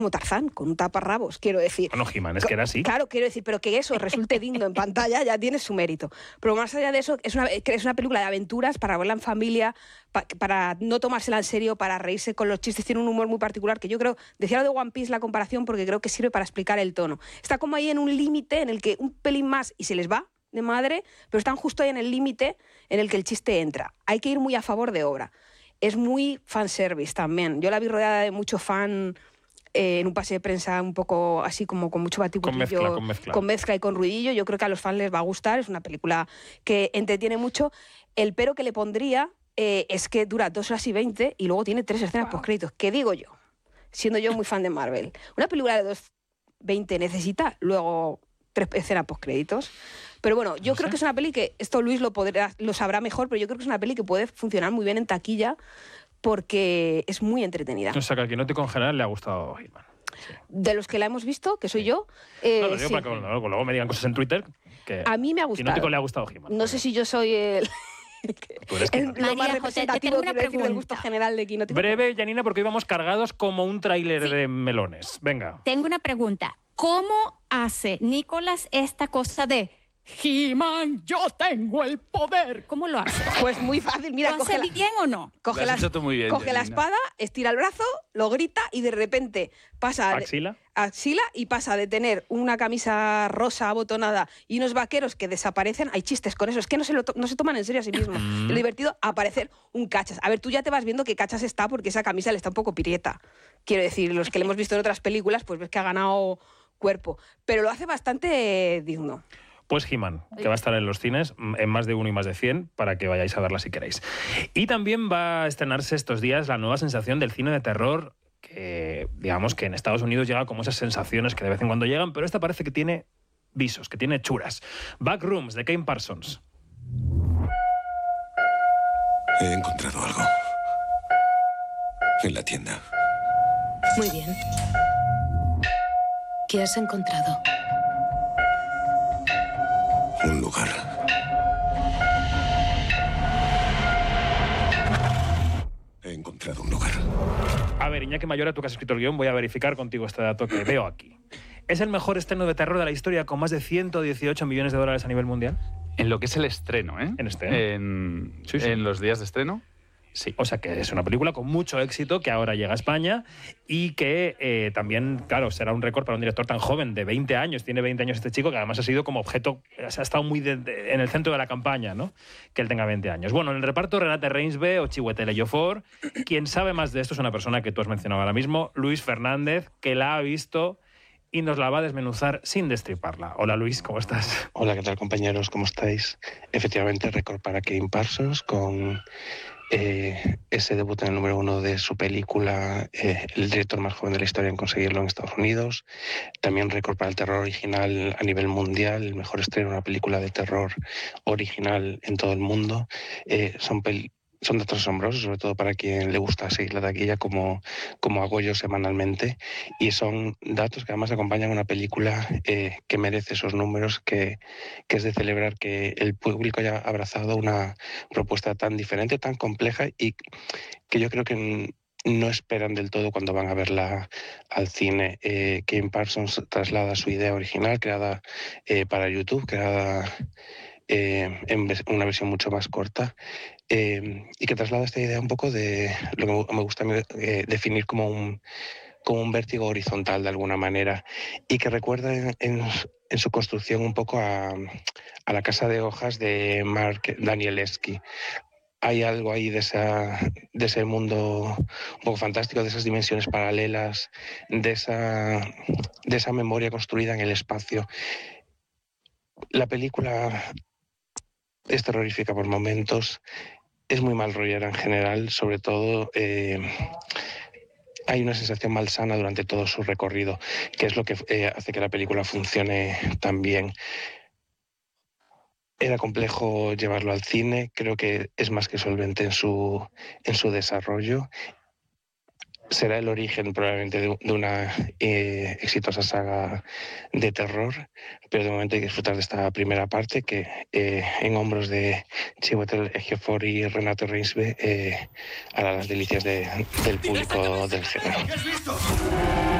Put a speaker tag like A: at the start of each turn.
A: como Tarzán, con un taparrabos, quiero decir.
B: Bueno, He-Man, es que era así.
A: Claro, quiero decir, pero que eso resulte digno en pantalla ya tiene su mérito. Pero más allá de eso, es una película de aventuras para verla en familia, para no tomársela en serio, para reírse con los chistes. Tiene un humor muy particular que yo creo, decía lo de One Piece la comparación porque creo que sirve para explicar el tono. Está como ahí en un límite en el que un pelín más y se les va de madre, pero están justo ahí en el límite en el que el chiste entra. Hay que ir muy a favor de obra. Es muy fanservice también. Yo la vi rodeada de mucho fan... en un pase de prensa un poco así como con mucho batiburrillo, con mezcla y con ruidillo. Yo creo que a los fans les va a gustar, es una película que entretiene mucho. El pero que le pondría es que dura 2 horas y 20 y luego tiene 3 escenas postcréditos. ¿Qué digo yo? Siendo yo muy fan de Marvel. Una película de 2:20 necesita luego 3 escenas postcréditos. Pero bueno, yo creo que es una peli que, esto Luis lo sabrá mejor, pero yo creo que es una peli que puede funcionar muy bien en taquilla porque es muy entretenida.
B: O sea, que al Quinótico en general le ha gustado He-Man. Sí.
A: De los que la hemos visto, que soy yo...
B: no, lo digo para que luego me digan cosas en Twitter que
A: a mí me ha gustado.
B: Quinótico le ha gustado He-Man.
A: No sé si yo soy el...
B: Tú eres
A: lo más representativo del gusto general de Quinótico.
B: Breve, Janina, porque íbamos cargados como un tráiler de melones. Venga.
C: Tengo una pregunta. ¿Cómo hace Nicolás esta cosa de... He-Man, yo tengo el poder? ¿Cómo lo hace?
A: Pues muy fácil, mira,
C: ¿Lo hace bien o no?
A: Coge la espada, estira el brazo, lo grita y de repente pasa... Axila y pasa de tener una camisa rosa abotonada y unos vaqueros que desaparecen. Hay chistes con eso, es que no se toman en serio a sí mismos. Lo divertido, aparecer un Cachas. A ver, tú ya te vas viendo que Cachas está porque esa camisa le está un poco pirieta. Quiero decir, los que le hemos visto en otras películas, pues ves que ha ganado cuerpo. Pero lo hace bastante digno.
B: Pues He-Man, que va a estar en los cines, en más de 1 y más de 100, para que vayáis a verla si queréis. Y también va a estrenarse estos días la nueva sensación del cine de terror, que digamos que en Estados Unidos llega como esas sensaciones que de vez en cuando llegan, pero esta parece que tiene visos, que tiene churas. Backrooms, de Kane Parsons.
D: He encontrado algo. En la tienda.
E: Muy bien. ¿Qué has encontrado?
D: Un lugar. He encontrado un lugar.
B: A ver, Iñaki Mayora, tú que has escrito el guión, voy a verificar contigo este dato que veo aquí. ¿Es el mejor estreno de terror de la historia con más de 118 millones de dólares a nivel mundial?
F: En lo que es el estreno, ¿eh?
B: En estreno.
F: Sí. En los días de estreno.
B: Sí, o sea que es una película con mucho éxito que ahora llega a España y que también, claro, será un récord para un director tan joven, de 20 años. Tiene 20 años este chico, que además ha sido como objeto, ha estado muy en el centro de la campaña, ¿no? Que él tenga 20 años. Bueno, en el reparto, Renate Reinsve o Chiwetel Ejiofor. Quien sabe más de esto es una persona que tú has mencionado ahora mismo, Luis Fernández, que la ha visto y nos la va a desmenuzar sin destriparla. Hola Luis, ¿cómo estás?
G: Hola, ¿qué tal compañeros? ¿Cómo estáis? Efectivamente, récord para Kane Parsons con... ese debut en el número 1 de su película, el director más joven de la historia en conseguirlo en Estados Unidos. También récord para el terror original a nivel mundial, el mejor estreno de una película de terror original en todo el mundo. Son datos asombrosos, sobre todo para quien le gusta seguir la taquilla como hago yo semanalmente, y son datos que además acompañan una película que merece esos números, que es de celebrar que el público haya abrazado una propuesta tan diferente, tan compleja, y que yo creo que no esperan del todo cuando van a verla al cine. Kane Parsons traslada su idea original, creada para YouTube, creada en una versión mucho más corta, y que traslada esta idea un poco de lo que me gusta definir como un vértigo horizontal de alguna manera, y que recuerda en su construcción un poco a La casa de hojas de Mark Danielewski. Hay algo ahí de ese mundo un poco fantástico, de esas dimensiones paralelas, de esa memoria construida en el espacio. La película es terrorífica por momentos, es muy mal rollera en general, sobre todo hay una sensación malsana durante todo su recorrido, que es lo que hace que la película funcione tan bien. Era complejo llevarlo al cine, creo que es más que solvente en su desarrollo. Será el origen probablemente de una exitosa saga de terror, pero de momento hay que disfrutar de esta primera parte que en hombros de Chiwetel Ejiofor y Renate Reinsve hará las delicias del público del género.